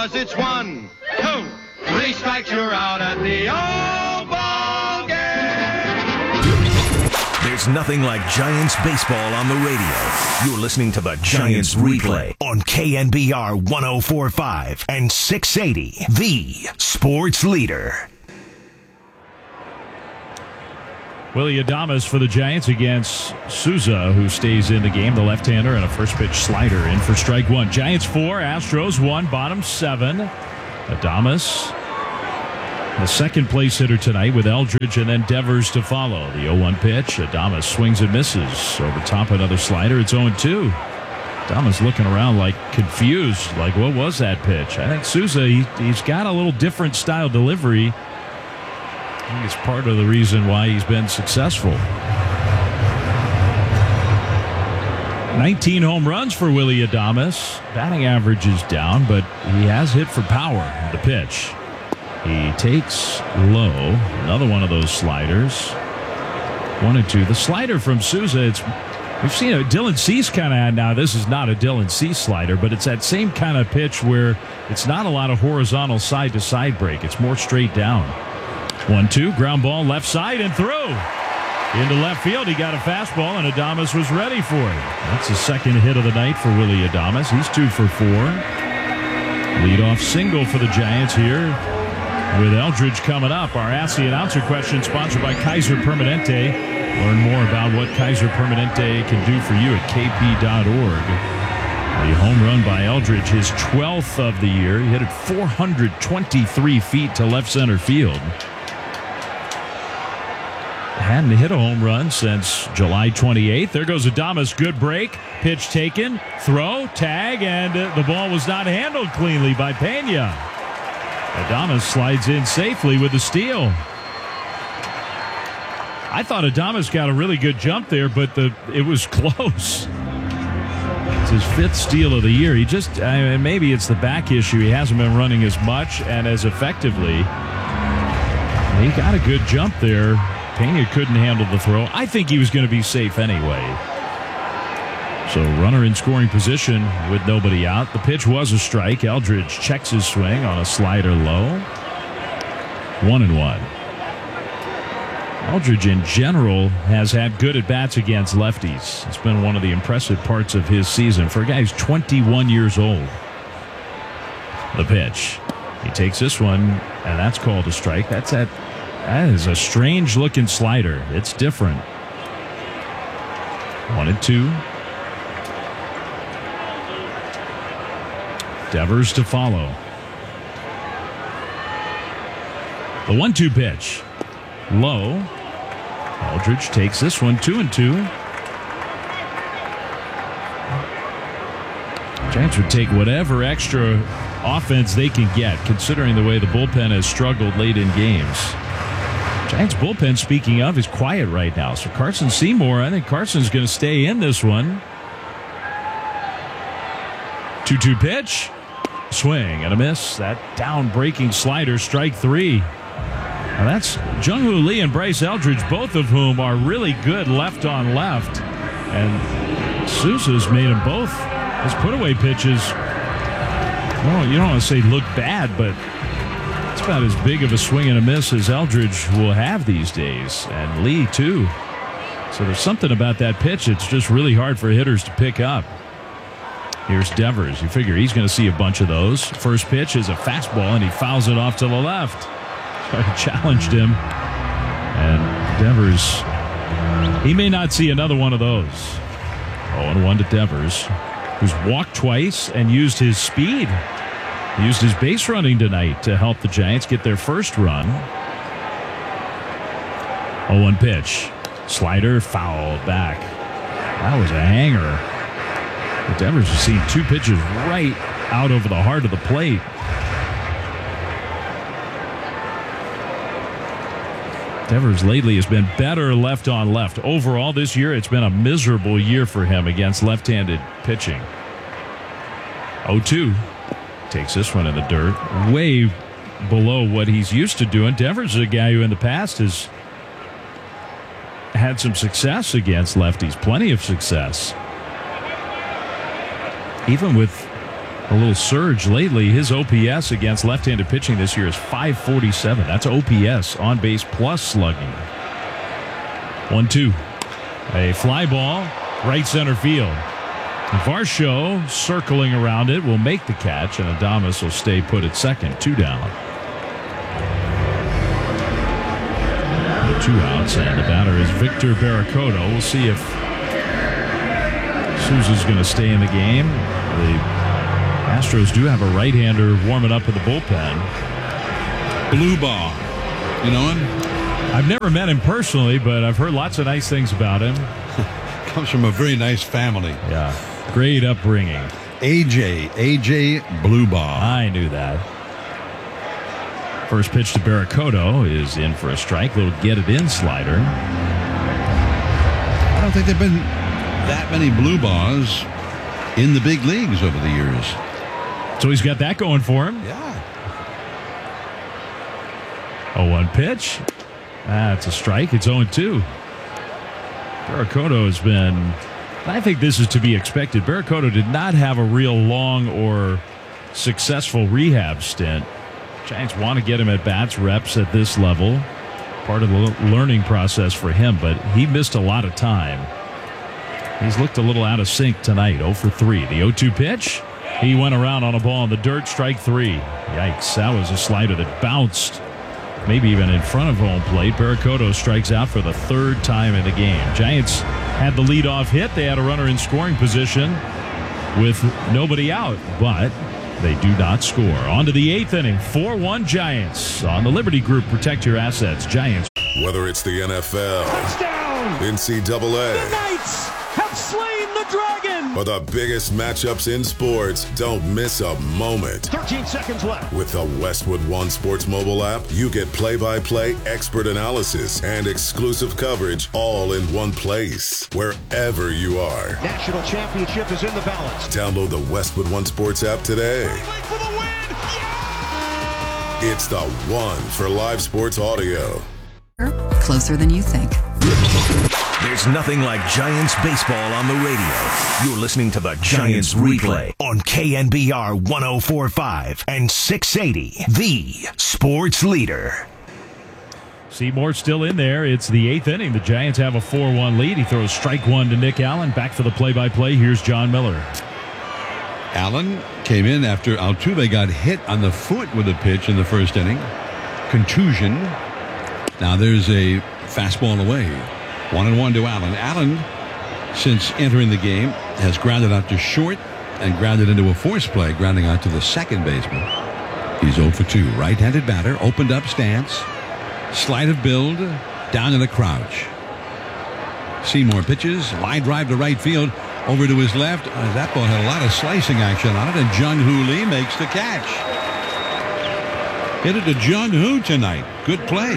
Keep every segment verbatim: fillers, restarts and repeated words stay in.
'cause it's one, two, three strikes, you're out at the old ball game. There's nothing like Giants baseball on the radio. You're listening to the Giants Replay on K N B R one oh four point five and six eighty, the sports leader. Willy Adames for the Giants against Souza, who stays in the game, the left-hander, and a first-pitch slider in for strike one. Giants four, Astros one, bottom seven. Adames, the second-place hitter tonight with Eldridge and then Devers to follow. The oh one pitch, Adames swings and misses. Over top, another slider. It's oh two. Adames looking around like confused, like what was that pitch? I think Souza, he, he's got a little different style delivery. I think it's part of the reason why he's been successful. nineteen home runs for Willy Adames. Batting average is down, but he has hit for power. The pitch. He takes low. Another one of those sliders. One and two. The slider from Souza, it's we've seen it. Dylan Cease kind of, now this is not a Dylan Cease slider, but it's that same kind of pitch where it's not a lot of horizontal side to side break. It's more straight down. one two, ground ball left side and through. Into left field, he got a fastball, and Adames was ready for it. That's the second hit of the night for Willy Adames. He's two for four. Leadoff single for the Giants here with Eldridge coming up. Our Ask the Announcer question sponsored by Kaiser Permanente. Learn more about what Kaiser Permanente can do for you at K P dot org. The home run by Eldridge, his twelfth of the year. He hit it four hundred twenty-three feet to left center field. Hadn't hit a home run since July twenty-eighth. There goes Adames. Good break. Pitch taken. Throw. Tag. And uh, the ball was not handled cleanly by Pena. Adames slides in safely with the steal. I thought Adames got a really good jump there, but the it was close. It's his fifth steal of the year. He just, I mean, maybe it's the back issue. He hasn't been running as much and as effectively. He got a good jump there. Pena couldn't handle the throw. I think he was going to be safe anyway. So runner in scoring position with nobody out. The pitch was a strike. Eldridge checks his swing on a slider low. One and one. Eldridge in general has had good at-bats against lefties. It's been one of the impressive parts of his season for a guy who's twenty-one years old. The pitch. He takes this one, and that's called a strike. That's that. That is a strange-looking slider. It's different. One and two. Devers to follow. The one two pitch. Low. Eldridge takes this one, two and two. Giants would take whatever extra offense they can get, considering the way the bullpen has struggled late in games. Giants bullpen, speaking of, is quiet right now. So Carson Seymour, I think Carson's going to stay in this one. two two pitch. Swing and a miss. That down-breaking slider, strike three. Now that's Jung-Hoo Lee and Bryce Eldridge, both of whom are really good left on left. And Sousa's made them both. His put-away pitches, well, you don't want to say look bad, but it's about as big of a swing and a miss as Eldridge will have these days. And Lee, too. So there's something about that pitch. It's just really hard for hitters to pick up. Here's Devers. You figure he's going to see a bunch of those. First pitch is a fastball, and he fouls it off to the left. So I challenged him. And Devers, he may not see another one of those. oh and one to Devers, who's walked twice and used his speed. He used his base running tonight to help the Giants get their first run. oh one pitch. Slider fouled back. That was a hanger. But Devers has seen two pitches right out over the heart of the plate. Devers lately has been better left on left. Overall this year, it's been a miserable year for him against left-handed pitching. oh two. Takes this one in the dirt. Way below what he's used to doing. Devers is a guy who in the past has had some success against lefties. Plenty of success. Even with a little surge lately. His O P S against left-handed pitching this year is five forty-seven. That's O P S, on base plus slugging. one two. A fly ball, right center field. Varsho circling around it will make the catch, and Adames will stay put at second. Two down. Two outs, and the batter is Victor Barracoto. We'll see if Souza's going to stay in the game. The Astros do have a right-hander warming up in the bullpen. Blue Ball. You know him? I've never met him personally, but I've heard lots of nice things about him. Comes from a very nice family. Yeah, great upbringing. A J, A J Blue Ball. I knew that. First pitch to Barracoto is in for a strike. Little get it in slider. I don't think there have been that many blue balls in the big leagues over the years. So he's got that going for him. Yeah. oh one pitch. That's a strike. It's oh two. Barracoto has been, I think this is to be expected. Barracoto did not have a real long or successful rehab stint. Giants want to get him at bats, reps at this level. Part of the learning process for him, but he missed a lot of time. He's looked a little out of sync tonight. oh for three. The oh two pitch. He went around on a ball in the dirt. Strike three. Yikes. That was a slider that bounced, maybe even in front of home plate. Barracoto strikes out for the third time in the game. Giants had the leadoff hit. They had a runner in scoring position with nobody out, but they do not score. On to the eighth inning. four one Giants on the Liberty Group. Protect your assets. Giants. Whether it's the N F L, Touchdown! N C double A, The Knights have slain the dragon! or the biggest matchups in sports, don't miss a moment. thirteen seconds left. With the Westwood One Sports mobile app, you get play-by-play expert analysis and exclusive coverage all in one place, wherever you are. National championship is in the balance. Download the Westwood One Sports app today. Wait for the win! Yeah! It's the one for live sports audio. Closer than you think. There's nothing like Giants baseball on the radio. You're listening to the Giants replay on K N B R one oh four point five and six eighty, the sports leader. Seymour still in there. It's the eighth inning. The Giants have a four one lead. He throws strike one to Nick Allen. Back for the play-by-play. Here's John Miller. Allen came in after Altuve got hit on the foot with a pitch in the first inning. Contusion. Now there's a fastball away. One and one to Allen. Allen, since entering the game, has grounded out to short and grounded into a force play, grounding out to the second baseman. He's oh for two. Right-handed batter, opened up stance. Sleight of build, down in the crouch. Seymour pitches, line drive to right field, over to his left. Uh, that ball had a lot of slicing action on it, and Jung-Hoo Lee makes the catch. Hit it to Jung-Hoo tonight. Good play.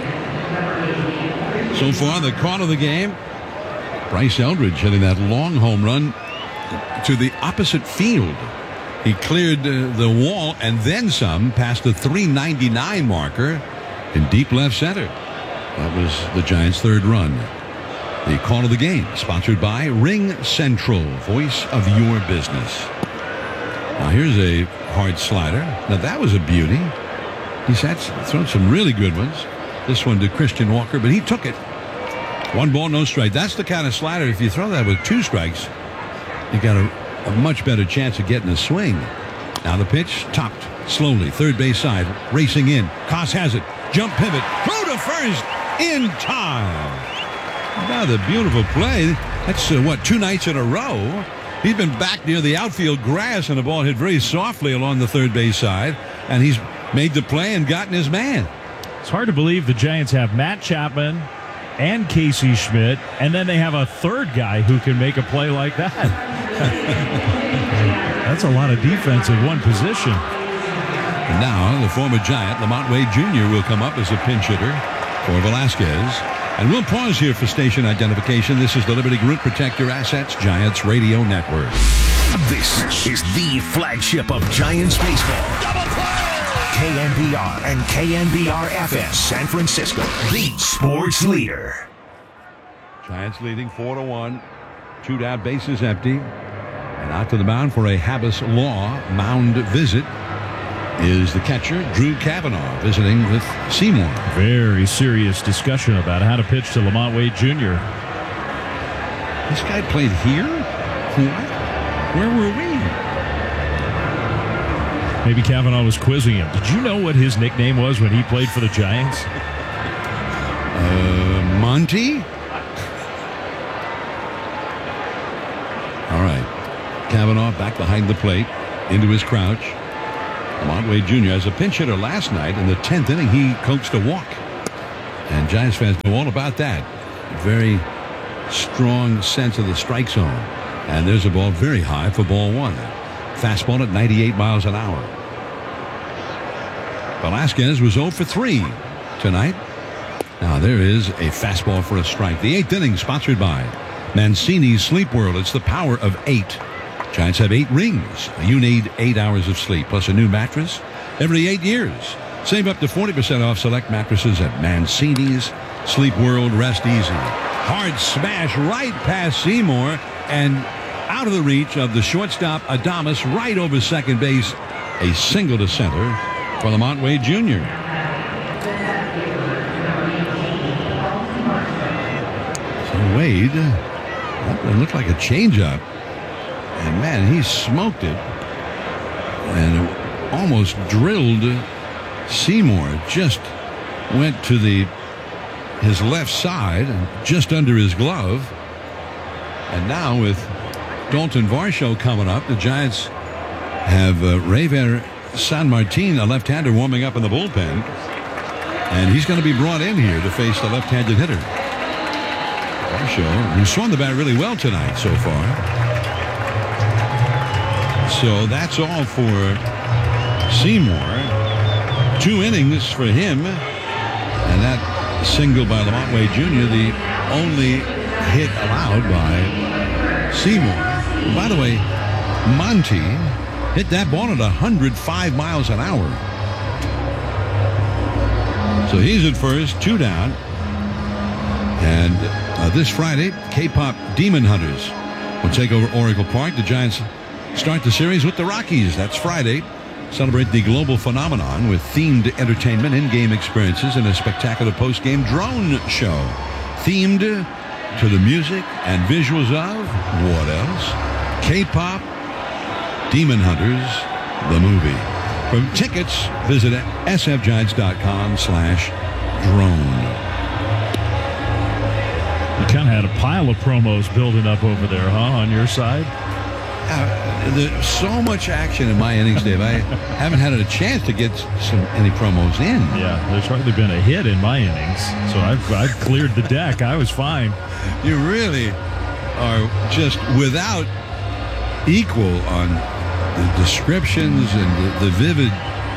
So far, the call of the game, Bryce Eldridge hitting that long home run to the opposite field. He cleared uh, the wall and then some past the three ninety-nine marker in deep left center. That was the Giants' third run. The call of the game, sponsored by Ring Central, voice of your business. Now here's a hard slider. Now that was a beauty. He's had thrown some really good ones. This one to Christian Walker, but he took it. One ball, no strike. That's the kind of slider, if you throw that with two strikes, you got a, a much better chance of getting a swing. Now the pitch, topped slowly, third base side, racing in. Koss has it. Jump pivot, throw to first, in time. Now the beautiful play. That's uh, what, two nights in a row. He's been back near the outfield grass, and the ball hit very softly along the third base side, and he's made the play and gotten his man. It's hard to believe the Giants have Matt Chapman and Casey Schmidt, and then they have a third guy who can make a play like that. That's a lot of defense in one position. And now the former Giant, Lamont Wade Junior, will come up as a pinch hitter for Velasquez. And we'll pause here for station identification. This is the Liberty Group. Protect your assets. Giants Radio Network. This is the flagship of Giants baseball. K N B R and K N B R F M San Francisco, the sports leader. Giants leading four to one. Two down, bases empty. And out to the mound for a Habas Law mound visit is the catcher, Drew Kavanaugh, visiting with Seymour. Very serious discussion about how to pitch to Lamont Wade Junior This guy played here? What? Where were we? Maybe Kavanaugh was quizzing him. Did you know what his nickname was when he played for the Giants? Uh, Monty? All right. Kavanaugh back behind the plate, into his crouch. Lamont Wade Junior as a pinch hitter last night in the tenth inning, he coaxed a walk. And Giants fans know all about that. Very strong sense of the strike zone. And there's a ball very high for ball one. Fastball at ninety-eight miles an hour. Velasquez was oh for three tonight. Now there is a fastball for a strike. The eighth inning sponsored by Mancini's Sleep World. It's the power of eight. Giants have eight rings. You need eight hours of sleep plus a new mattress every eight years. Save up to forty percent off select mattresses at Mancini's Sleep World. Rest easy. Hard smash right past Seymour and out of the reach of the shortstop Adames, right over second base. A single to center for Lamont Wade Junior So Wade, that looked like a changeup. And man, he smoked it and almost drilled Seymour. Just went to the his left side and just under his glove. And now with Dalton Varsho coming up, the Giants have uh, Reiver Sanmartin, a left-hander, warming up in the bullpen. And he's going to be brought in here to face the left-handed hitter. Varsho, who swung the bat really well tonight so far. So that's all for Seymour. Two innings for him. And that single by Lamont Wade Junior, the only hit allowed by Seymour. By the way, Monty hit that ball at one hundred five miles an hour. So he's at first, two down. And uh, this Friday, K-Pop Demon Hunters will take over Oracle Park. The Giants start the series with the Rockies. That's Friday. Celebrate the global phenomenon with themed entertainment, in-game experiences, and a spectacular post-game drone show. Themed to the music and visuals of, what else? K-Pop Demon Hunters, the movie. For tickets, visit sfgiants.com slash drone. You kind of had a pile of promos building up over there, huh, on your side? Uh, there's so much action in my innings, Dave. I haven't had a chance to get some any promos in. Yeah, there's hardly been a hit in my innings, so I've, I've cleared the deck. I was fine. You really are just without equal on the descriptions and the, the vivid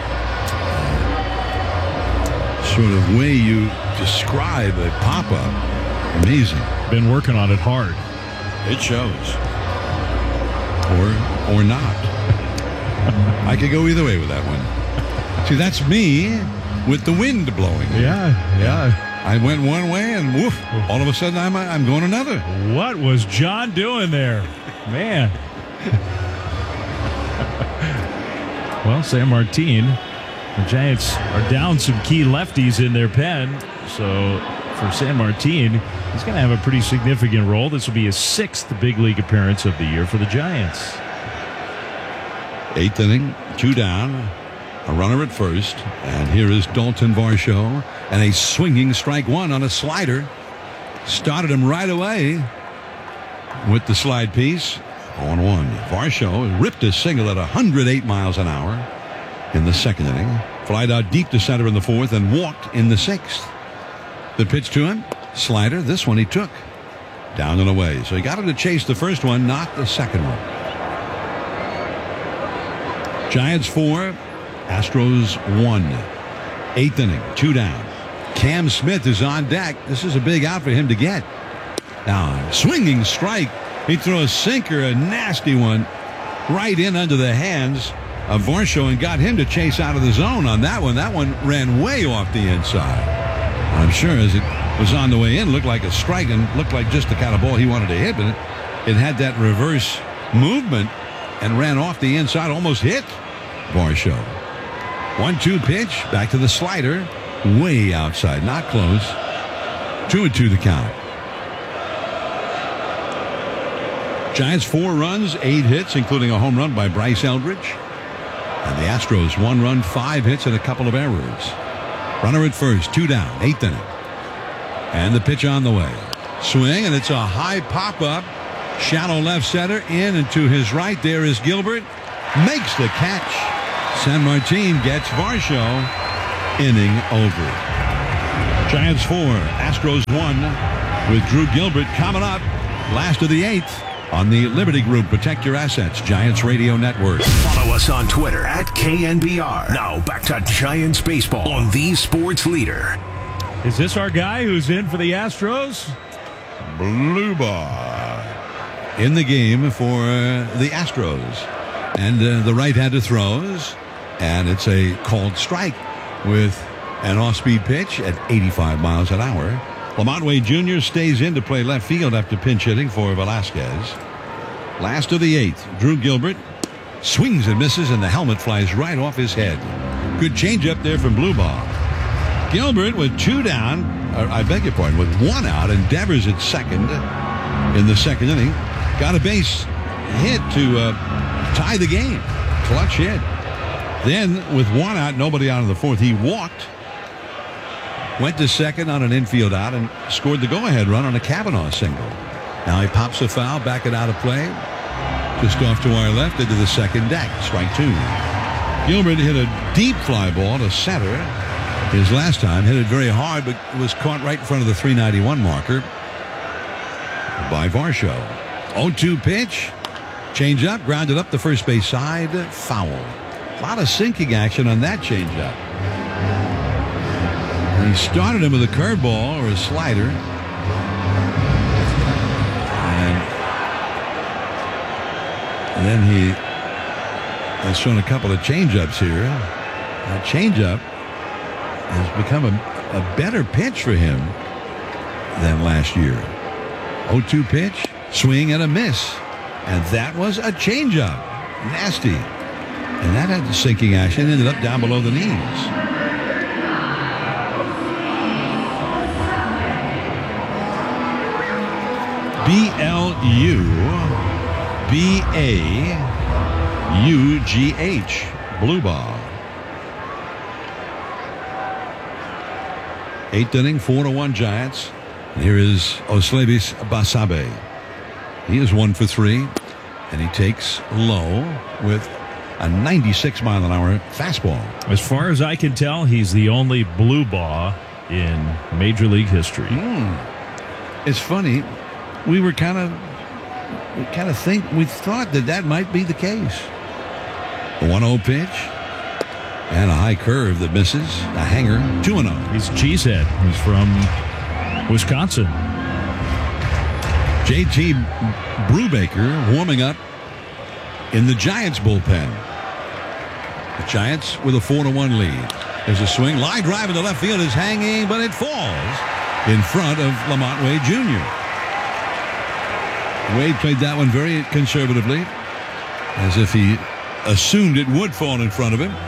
uh, sort of way you describe a pop-up. Amazing. Been working on it hard. It shows. Or or not. I could go either way with that one. See, that's me with the wind blowing. Yeah, yeah. I went one way and woof, all of a sudden I'm I'm going another. What was John doing there? Man. Well, Sanmartin, the Giants are down some key lefties in their pen. So for Sanmartin, he's going to have a pretty significant role. This will be his sixth big league appearance of the year for the Giants. Eighth inning, two down, a runner at first, and here is Dalton Varsho, and a swinging strike one on a slider. Started him right away with the slide piece. oh one. Varsho ripped a single at one hundred eight miles an hour in the second inning. Flied out deep to center in the fourth and walked in the sixth. The pitch to him, slider. This one he took down and away. So he got him to chase the first one, not the second one. Giants four, Astros one. Eighth inning, two down. Cam Smith is on deck. This is a big out for him to get. Now, swinging strike. He threw a sinker, a nasty one, right in under the hands of Varsho and got him to chase out of the zone on that one. That one ran way off the inside. I'm sure as it was on the way in, looked like a strike and looked like just the kind of ball he wanted to hit, but it, it had that reverse movement and ran off the inside, almost hit Varsho. one two pitch, back to the slider, way outside, not close. Two and two the count. Giants four runs, eight hits, including a home run by Bryce Eldridge. And the Astros one run, five hits, and a couple of errors. Runner at first, two down, eighth inning. And the pitch on the way. Swing, and it's a high pop-up. Shallow left center, in and to his right. There is Gilbert. Makes the catch. San Martin gets Varsho. Inning over. Giants four, Astros one. With Drew Gilbert coming up. Last of the eighth. On the Liberty Group Protect Your Assets Giants Radio Network. Follow us on Twitter at K N B R. Now back to Giants baseball on the Sports Leader. Is this our guy who's in for the Astros? Blue Bar in the game for the Astros. And uh, the right-hander throws. And it's a called strike with an off-speed pitch at eighty-five miles an hour. Lamont Wade Junior stays in to play left field after pinch hitting for Velasquez. Last of the eighth, Drew Gilbert swings and misses, and the helmet flies right off his head. Good change up there from Blue Ball. Gilbert with two down, or I beg your pardon, with one out, endeavors at second in the second inning. Got a base hit to uh, tie the game. Clutch hit. Then with one out, nobody out in the fourth, he walked. Went to second on an infield out and scored the go-ahead run on a Kavanaugh single. Now he pops a foul, back it out of play. Just off to our left into the second deck. Strike two. Gilbert hit a deep fly ball to center. His last time hit it very hard, but was caught right in front of the three ninety-one marker by Varsho. oh two pitch. Change up, grounded up the first base side. Foul. A lot of sinking action on that change up. He started him with a curveball or a slider. And, and then he has shown a couple of changeups here. That changeup has become a, a better pitch for him than last year. oh two pitch, swing and a miss. And that was a changeup. Nasty. And that had the sinking action, ended up down below the knees. B L U B A U G H. Blue Ball. Eighth inning, four to one Giants. And here is Oslevis Basabe. He is one for three, and he takes low with a ninety-six mile an hour fastball. As far as I can tell, he's the only blue ball in Major League history. Mm. It's funny. We were kind of, we kind of think, we thought that that might be the case. A one oh pitch and a high curve that misses. A hanger, two and oh. He's Cheesehead. He's from Wisconsin. J T Brubaker warming up in the Giants bullpen. The Giants with a four to one lead. There's a swing. Line drive in the left field is hanging, but it falls in front of Lamont Wade Junior Wade played that one very conservatively, as if he assumed it would fall in front of him.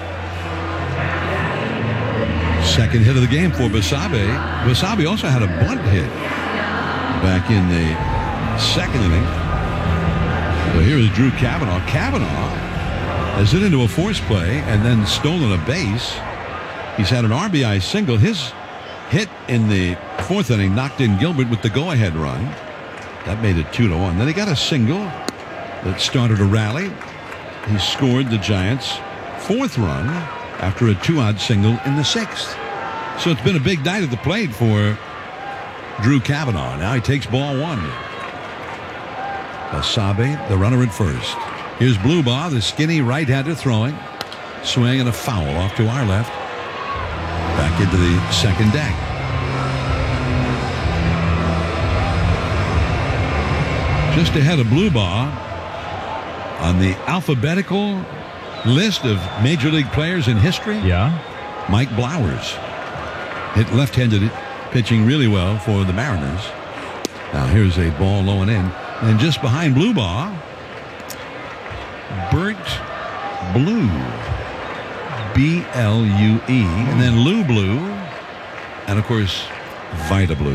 Second hit of the game for Basabe. Basabe also had a bunt hit back in the second inning. So here is Drew Kavanaugh. Kavanaugh has hit into a force play and then stolen a base. He's had an R B I single. His hit in the fourth inning knocked in Gilbert with the go-ahead run. That made it two to one. Then he got a single that started a rally. He scored the Giants' fourth run after a two-out single in the sixth. So it's been a big night at the plate for Drew Kavanaugh. Now he takes ball one. Basabe, the runner at first. Here's Blubaugh, the skinny right-hander throwing. Swing and a foul off to our left. Back into the second deck. Just ahead of Blubaugh on the alphabetical list of Major League players in history. Yeah. Mike Blowers hit left-handed pitching really well for the Mariners. Now here's a ball low and in. And just behind Blubaugh Burt Blue. B L U E. And then Lou Blue. And, of course, Vida Blue.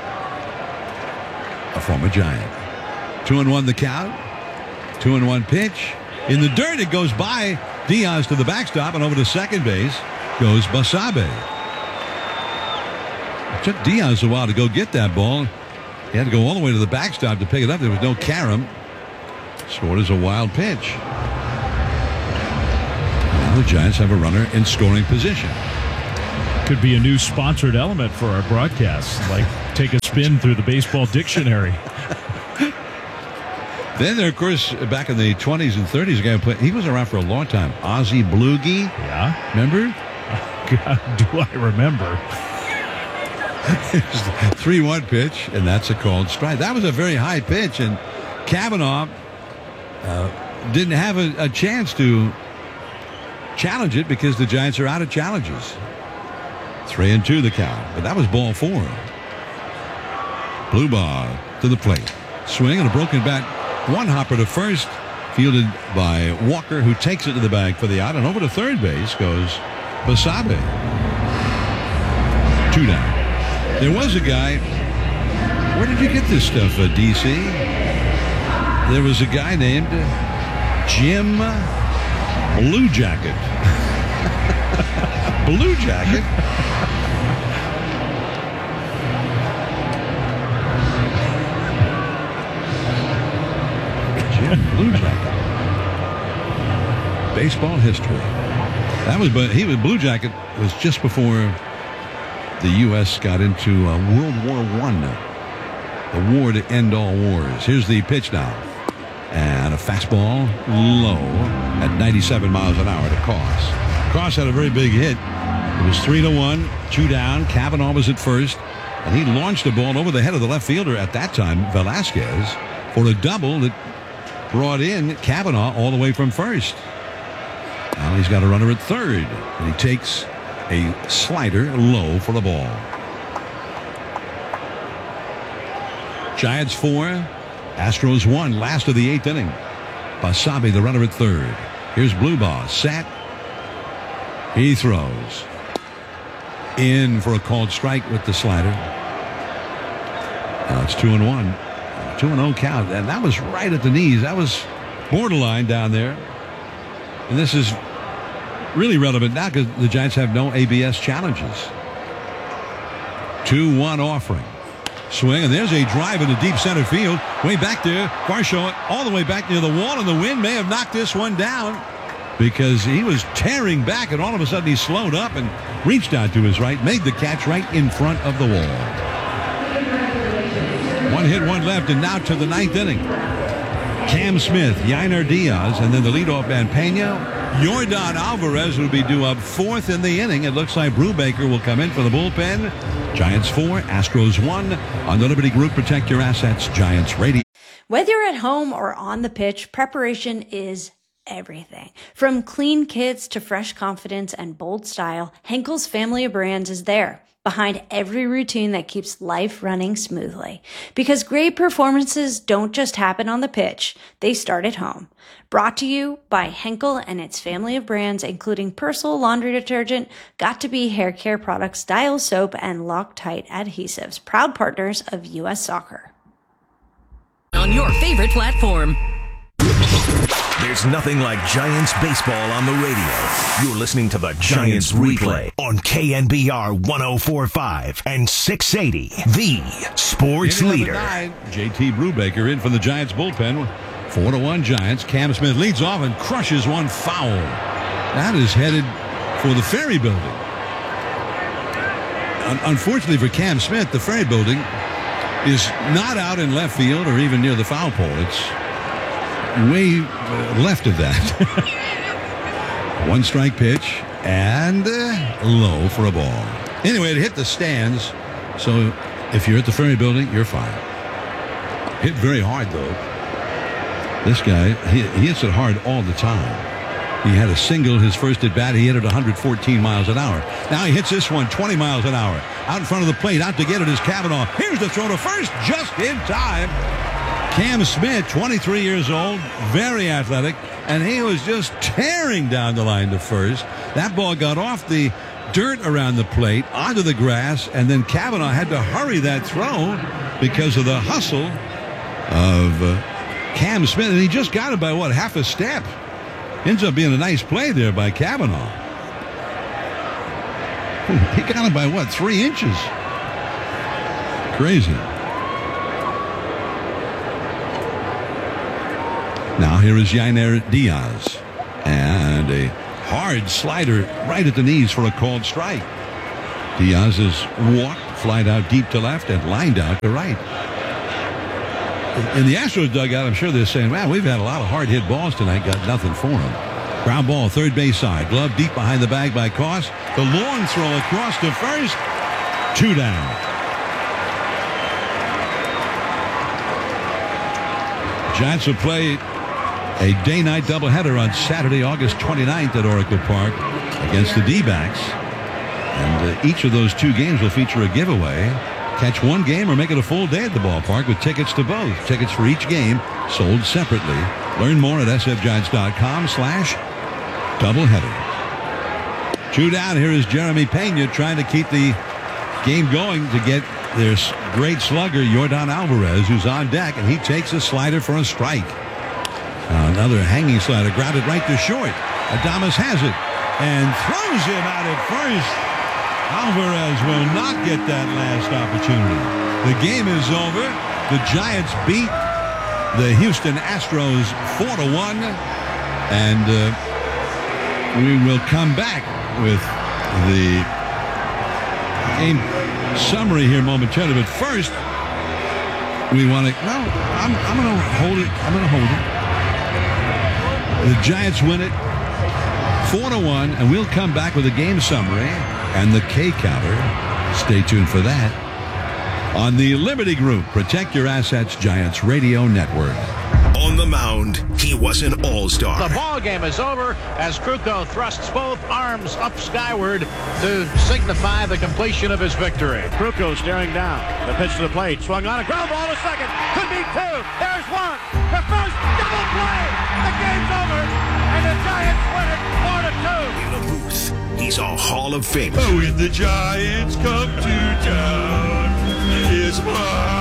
A former Giant. Two and one the count. Two and one pitch. In the dirt, it goes by Diaz to the backstop, and over to second base goes Basabe. It took Diaz a while to go get that ball. He had to go all the way to the backstop to pick it up. There was no carom. Scored as a wild pitch. Now the Giants have a runner in scoring position. Could be a new sponsored element for our broadcast, like take a spin through the baseball dictionary. Then there, of course, back in the twenties and thirties, a guy who played, he was around for a long time. Ozzie Bluege. Yeah. Remember? God, do I remember? three one pitch, and that's a called strike. That was a very high pitch, and Cavanaugh uh, didn't have a, a chance to challenge it because the Giants are out of challenges. Three and two the count, but that was ball four. Blue ball to the plate. Swing and a broken bat. One hopper to first, fielded by Walker, who takes it to the bag for the out, and over to third base goes Basabe. Two down. There was a guy. Where did you get this stuff, uh, D C? There was a guy named Jim Blue Jacket. Blue Jacket. Blue Jacket. Baseball history. That was, but he was Blue Jacket was just before the U S got into uh, World War One, the war to end all wars. Here's the pitch now, and a fastball low at ninety-seven miles an hour to Cross. Cross had a very big hit. It was three to one, two down. Cavanaugh was at first, and he launched the ball over the head of the left fielder at that time, Velasquez, for a double that brought in Cavanaugh all the way from first. Now he's got a runner at third, and he takes a slider low for the ball. Giants four, Astros one, last of the eighth inning. Basabe, the runner at third. Here's Blue Boss, set. He throws. In for a called strike with the slider. Now it's two and one. two and oh count, and that was right at the knees. That was borderline down there. And this is really relevant now because the Giants have no A B S challenges. two one offering. Swing, and there's a drive into deep center field. Way back there. Varsho all the way back near the wall, and the wind may have knocked this one down because he was tearing back, and all of a sudden he slowed up and reached out to his right, made the catch right in front of the wall. One hit, one left, and now to the ninth inning. Cam Smith, Yainer Diaz, and then the leadoff man Pena. Yordan Alvarez will be due up fourth in the inning. It looks like Brubaker will come in for the bullpen. Giants four, Astros one. On the Liberty Group, protect your assets. Giants Radio. Whether you're at home or on the pitch, preparation is everything. From clean kits to fresh confidence and bold style, Henkel's family of brands is there, behind every routine that keeps life running smoothly. Because great performances don't just happen on the pitch, they start at home. Brought to you by Henkel and its family of brands, including Persil laundry detergent, Got2b hair care products, Dial soap, and Loctite adhesives. Proud partners of U S Soccer. On your favorite platform. There's nothing like Giants baseball on the radio. You're listening to the Giants replay on K N B R one oh four point five and six eighty, the sports leader. J T Brubaker in from the Giants bullpen. Four to one Giants. Cam Smith leads off and crushes one foul. That is headed for the Ferry Building. Unfortunately for Cam Smith, the Ferry Building is not out in left field or even near the foul pole. It's way left of that. One strike pitch and uh, low for a ball. Anyway, it hit the stands. So if you're at the Ferry Building, you're fine. Hit very hard, though. This guy, he, he hits it hard all the time. He had a single his first at bat. He hit it one hundred fourteen miles an hour. Now he hits this one twenty miles an hour. Out in front of the plate, out to get it is Cavanaugh. Here's the throw to first, just in time. Cam Smith, twenty-three years old, very athletic, and he was just tearing down the line to first. That ball got off the dirt around the plate, onto the grass, and then Cavanaugh had to hurry that throw because of the hustle of uh, Cam Smith, and he just got it by, what, half a step. Ends up being a nice play there by Cavanaugh. He got it by, what, three inches? Crazy. Now here is Yainer Diaz. And a hard slider right at the knees for a called strike. Diaz has walked, flied out deep to left, and lined out to right. In the Astros dugout, I'm sure they're saying, man, we've had a lot of hard-hit balls tonight, got nothing for them. Ground ball, third base side. Glove deep behind the bag by Koss. The long throw across to first. Two down. Giants will play a day-night doubleheader on Saturday, August twenty-ninth at Oracle Park against the D-backs. And uh, each of those two games will feature a giveaway. Catch one game or make it a full day at the ballpark with tickets to both. Tickets for each game sold separately. Learn more at sfgiants.com slash doubleheader. Two down. Here is Jeremy Pena trying to keep the game going to get their great slugger, Yordan Alvarez, who's on deck, and he takes a slider for a strike. Uh, another hanging slider, grounded right to short. Adames has it and throws him out at first. Alvarez will not get that last opportunity. The game is over. The Giants beat the Houston Astros four to one, and uh, we will come back with the game summary here momentarily. But first, we want to. No, I'm, I'm going to hold it. I'm going to hold it. The Giants win it four to one, and we'll come back with a game summary and the K counter. Stay tuned for that on the Liberty Group Protect Your Assets Giants Radio Network. On the mound, he was an all-star. The ball game is over as Krukow thrusts both arms up skyward to signify the completion of his victory. Krukow staring down. The pitch to the plate. Swung on a ground ball to second. Could be two. There's one. The first double play. The game's over. And the Giants win it four to two. In the booth, he's a Hall of Famer. Oh, when the Giants come to town, it's my,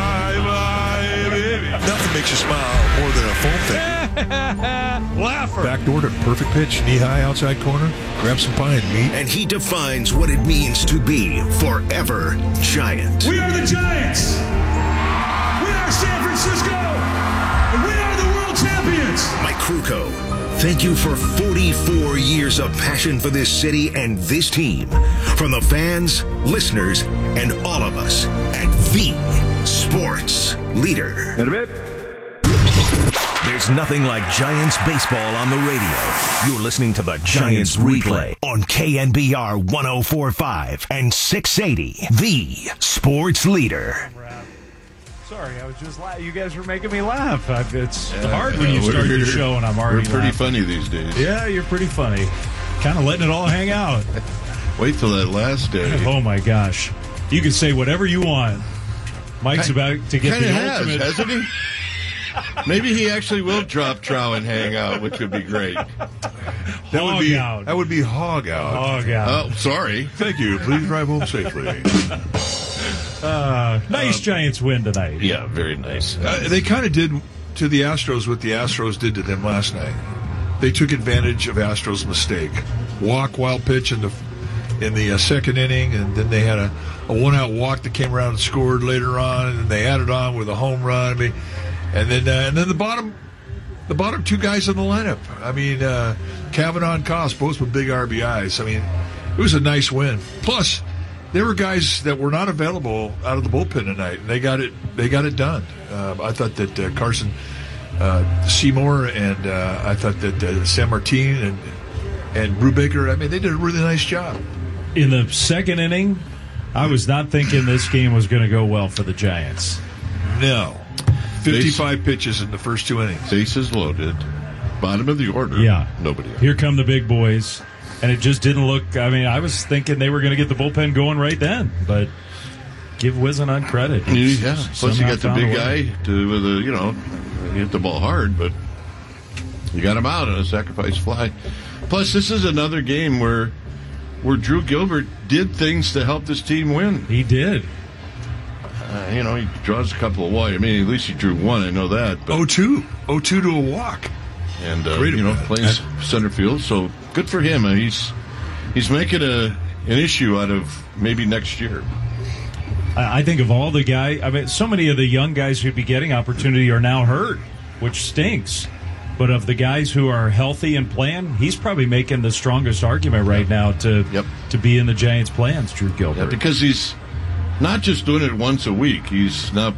my baby. Nothing makes you smile more than a foam finger. Laugher. Backdoor to perfect pitch, knee high outside corner. Grab some pie and meat. And he defines what it means to be forever Giant. We are the Giants. We are San Francisco. And we are the world champions. Mike Krukow, thank you for forty-four years of passion for this city and this team. From the fans, listeners, and all of us at the Sports Leader. There's nothing like Giants baseball on the radio. You're listening to the Giants Replay on K N B R one oh four point five and six eighty, the Sports Leader. Sorry, I was just laughing. You guys were making me laugh. It's yeah, hard when yeah, you start the show and I'm already We're pretty laughing. funny these days. Yeah, you're pretty funny. Kind of letting it all hang out. Wait till that last day. Oh, my gosh. You can say whatever you want. Mike's about to get Kinda the has, ultimate. hasn't he? Maybe he actually will drop trow and hang out, which would be great. That would be out. that would be hog out. Hog out. Oh, sorry. Thank you. Please drive home safely. Uh, nice Um, Giants win tonight. Yeah, very nice. Uh, they kind of did to the Astros what the Astros did to them last night. They took advantage of Astros' mistake. Walk, wild pitch in the in the uh, second inning, and then they had a, a one-out walk that came around and scored later on, and they added on with a home run. I mean, and then uh, and then the bottom the bottom two guys in the lineup. I mean, uh, Cavanaugh and Koss, both with big R B Is. I mean, it was a nice win. Plus, there were guys that were not available out of the bullpen tonight, and they got it. They got it done. Uh, I thought that uh, Carson uh, Seymour and uh, I thought that uh, San Martin and and Brubaker. I mean, they did a really nice job. In the second inning, I was not thinking this game was going to go well for the Giants. No, fifty-five pitches in the first two innings. Bases loaded. Bottom of the order. Yeah. Nobody out. Here come the big boys. And it just didn't look, I mean, I was thinking they were going to get the bullpen going right then. But give Whisenant credit. Yeah. He's Plus, you somehow got the found a big way. guy to with the you know, he hit the ball hard, but you got him out on a sacrifice fly. Plus, this is another game where where Drew Gilbert did things to help this team win. He did. Uh, you know, he draws a couple of wide. I mean, at least he drew one. I know that. But, oh two. oh two to a walk. And, uh, Great you know, about plays center field. So good for him. Uh, he's he's making a an issue out of maybe next year. I I think of all the guys, I mean, so many of the young guys who'd be getting opportunity are now hurt, which stinks. But of the guys who are healthy and playing, he's probably making the strongest argument right now to yep. to be in the Giants' plans, Drew Gilbert. Yeah, because he's not just doing it once a week. He's now